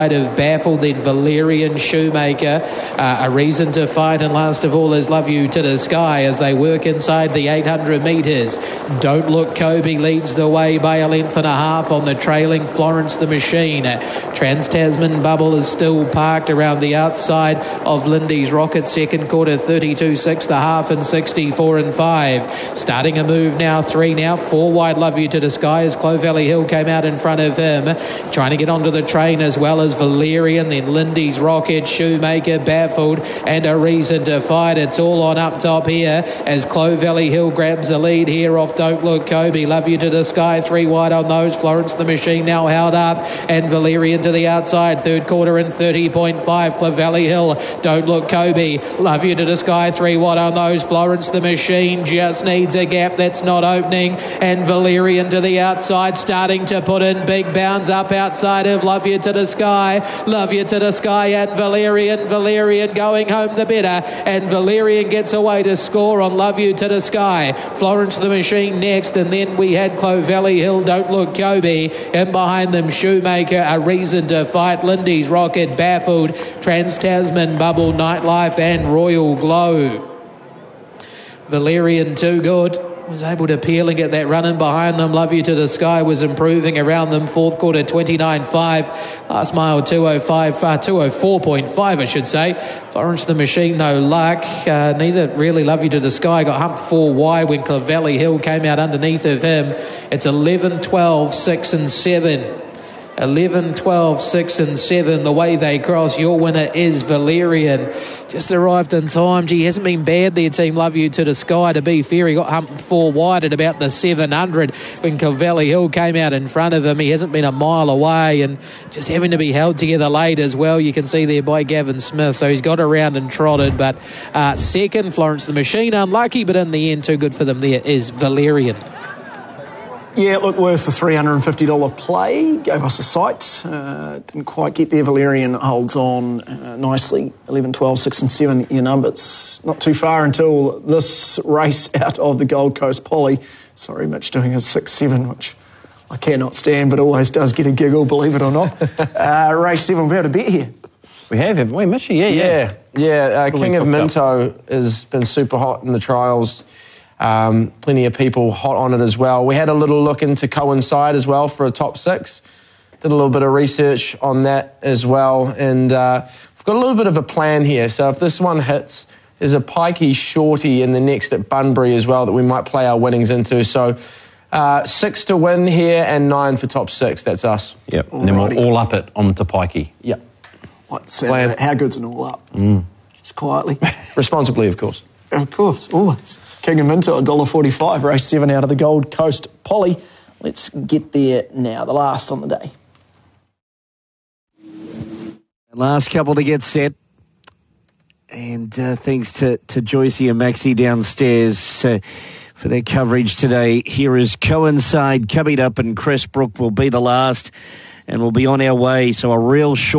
of Baffled, then Valerian Shoemaker, A Reason to Fight, and last of all is Love You to the Sky as they work inside the 800 metres. Don't Look Kobe leads the way by a length and a half on the trailing Florence the Machine. Trans-Tasman Bubble is still parked around the outside of Lindy's Rocket, second quarter 32.6 the half and 64 and 5. Starting a move now, 3 now, 4 wide Love You to the Sky as Clovelly Hill came out in front of him. Trying to get onto the train as well as Valerian, then Lindy's Rocket, Shoemaker, Baffled, and A Reason to Fight. It's all on up top here as Clovelly Hill grabs the lead here off Don't Look Kobe. Love You to the Sky, 3 wide on those. Florence the Machine now held up, and Valerian to the outside. Third quarter in 30.5. Clovelly Hill, Don't Look Kobe. Love You to the Sky, 3 wide on those. Florence the Machine just needs a gap that's not opening, and Valerian to the outside, starting to put in big bounds up outside of Love You to the Sky. Love You to the Sky and Valerian going home the better, and Valerian gets away to score on Love You to the Sky. Florence the Machine next, and then we had Clovelly Hill, Don't Look Kobe, and behind them Shoemaker, A Reason to Fight, Lindy's Rocket, Baffled, Trans-Tasman Bubble, Nightlife, and Royal Glow. Valerian too good, was able to peel and get that run in behind them. Love You to the Sky was improving around them. Fourth quarter 29.5. Last mile 204.5 I should say. Florence the Machine no luck. Neither really Love You to the Sky got humped 4 wide when Clovelly Hill came out underneath of him. It's 11, 12, 6 and 7. 11, 12, 6 and 7. The way they cross. Your winner is Valerian. Just arrived in time. He hasn't been bad there, team Love You to the Sky. To be fair, he got humped 4 wide at about the 700 when Clovelly Hill came out in front of him. He hasn't been a mile away and just having to be held together late as well. You can see there by Gavin Smith. So he's got around and trotted. But second, Florence the Machine, unlucky, but in the end, too good for them there is Valerian. Yeah, look, worth the $350 play. Gave us a sight. Didn't quite get there. Valerian holds on nicely. 11, 12, 6 and 7, your numbers. Not too far until this race out of the Gold Coast Poly. Sorry, Mitch doing a 6-7, which I cannot stand, but always does get a giggle, believe it or not. Race 7, we're able to bet here. We have, haven't we, Mitchy? Yeah. King of Minto has been super hot in the trials. Plenty of people hot on it as well. We had a little look into Coincide as well for a top 6. Did a little bit of research on that as well. And we've got a little bit of a plan here. So if this one hits, there's a pikey shorty in the next at Bunbury as well that we might play our winnings into. So 6 to win here and 9 for top 6. That's us. Yep. And then we'll all up it onto pikey. Yep. How good's an all up? Just quietly. Responsibly, of course. Of course, always. King of Minto, $1.45, race 7 out of the Gold Coast Poly. Let's get there now, the last on the day. Last couple to get set. And thanks to Joycey and Maxie downstairs for their coverage today. Here is Coincide coming up, and Chris Brook will be the last. And we'll be on our way, so a real short